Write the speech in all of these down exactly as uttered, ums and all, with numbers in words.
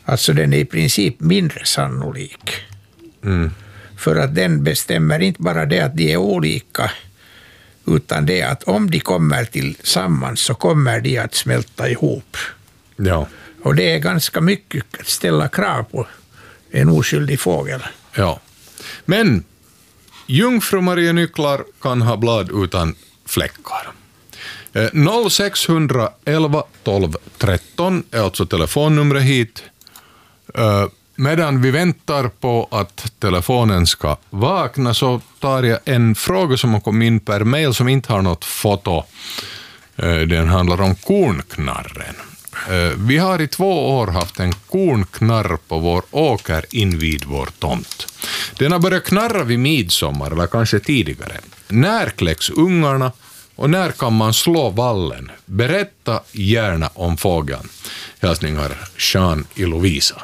Alltså den är i princip mindre sannolik. Mm. För att den bestämmer inte bara det att de är olika, utan det att om de kommer tillsammans så kommer de att smälta ihop. Ja. Och det är ganska mycket att ställa krav på en oskyldig fågel. Ja. Men jungfrumarianycklar kan ha blad utan fläckar. noll sex elva tolv tretton är alltså telefonnumret hit. Medan vi väntar på att telefonen ska vakna så tar jag en fråga som har kommit in per mail som inte har något foto. Den handlar om kornknarren. Vi har i två år haft en kornknarr på vår åker invid vår tomt. Den har börjat knarra vid midsommar eller kanske tidigare. När kläcks ungarna och när kan man slå vallen? Berätta gärna om fågeln. Hälsningar Jean i Lovisa.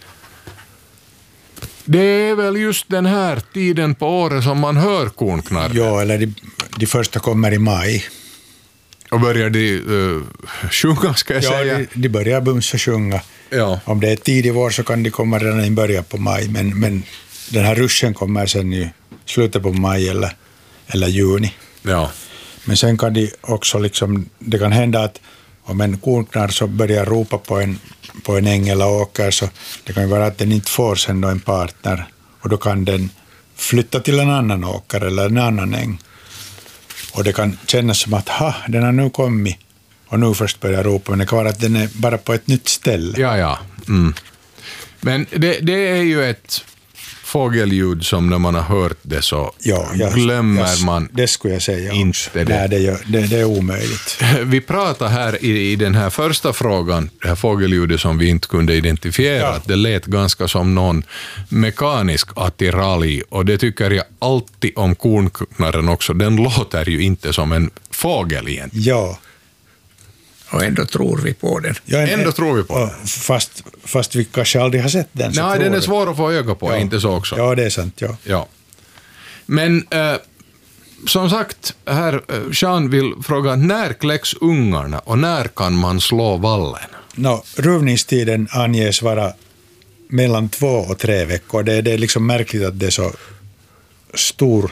Det är väl just den här tiden på året som man hör kornknarren. Ja, eller de, de första kommer i maj. Och börjar de uh, sjunga, ska jag ja, säga? De, de börjar bumsa sjunga. Ja. Om det är tidig vår så kan de komma redan i början på maj. Men, men den här ruschen kommer sen i slutet på maj eller, eller juni. Ja. Men sen kan de också liksom, det kan hända att om en kornknarr så börjar ropa på en, på en äng eller åker så det kan ju vara att den inte får sen då en partner och då kan den flytta till en annan åker eller en annan äng. Och det kan kännas som att ha, den har nu kommit och nu först börjar ropa, men det kan vara att den är bara på ett nytt ställe. Ja, ja. Mm. Men det, det är ju ett fågelljud som när man har hört det så ja, jag, glömmer jag, man det skulle jag säga inte också. det. Nej, det, gör, det, det är omöjligt. Vi pratar här i, i den här första frågan, det här fågelljudet som vi inte kunde identifiera, Ja. att det lät ganska som någon mekanisk attiralj och det tycker jag alltid om kornknarren också. Den låter ju inte som en fågel egentligen. Ja. Och ändå tror vi på den. Ja, en, Ändå tror vi på och den. Fast, fast vi kanske aldrig har sett den. Så Nej, tror den är vi. svår att få öga på, Ja. inte så också. Ja, det är sant, ja. Ja. Men eh, som sagt, här eh, Jean vill fråga, när kläcks ungarna och när kan man slå vallen? No, ruvningstiden anges vara mellan två och tre veckor. Det, det är liksom märkligt att det är så stor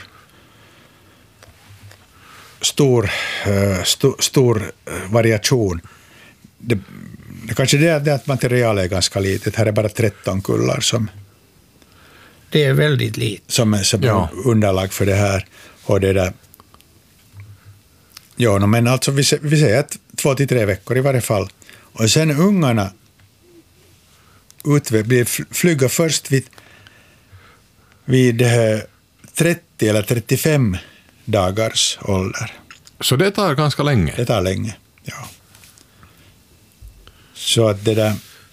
stor, uh, sto, stor variation. Det, det kanske det är det att materialet är ganska litet. Här är bara tretton kullar som, Det är väldigt lite. som är som Ja. underlag för det här. Och det där. Ja, no, men alltså vi, vi säger att två till tre veckor i varje fall. Och sen ungarna utve- blir fl- flyga först vid, vid eh, trettio eller trettiofem dagars ålder. Så det tar ganska länge. Det tar länge, ja. Så att det där,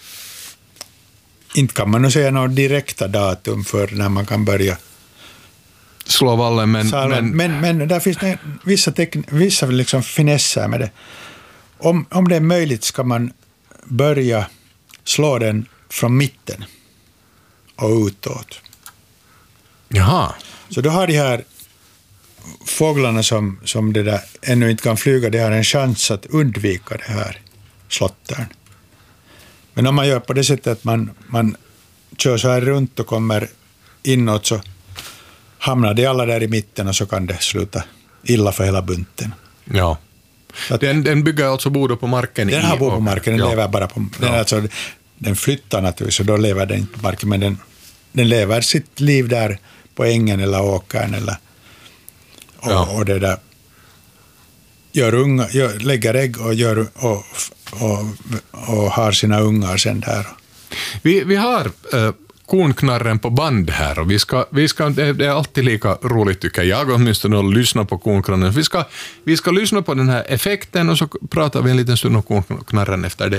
inte kan man nog säga något direkta datum för när man kan börja. Slå vallen, men... Men, men, men, men där finns det vissa, tekn- vissa liksom finesser med det. Om, om det är möjligt ska man börja slå den från mitten och utåt. jaha. Så då har de här fåglarna som, som det där ännu inte kan flyga, de har en chans att undvika det här slottern. Men om man gör på det sättet att man, man kör så här runt och kommer inåt så hamnar de alla där i mitten och så kan det sluta illa för hela bunten. Ja. Så att Den, den bygger alltså bodor på marken? den i, har bo på marken, den ja. lever bara på den, Ja. alltså, den flyttar naturligtvis och då lever den inte på marken, men den, den lever sitt liv där på ängen eller åkern eller och, Ja. och det där gör unga, gör, lägger ägg och, gör, och, och, och har sina ungar sen där. Vi, vi har äh, kornknarren på band här och vi ska, vi ska, det är alltid lika roligt tycker jag åtminstone att lyssna på kornknarren. Vi ska, vi ska lyssna på den här effekten och så pratar vi en liten stund om kornknarren efter det.